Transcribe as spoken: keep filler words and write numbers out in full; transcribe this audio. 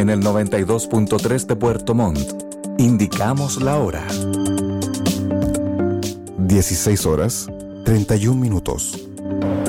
En el noventa y dos punto tres de Puerto Montt, indicamos la hora. dieciséis horas, treinta y un minutos.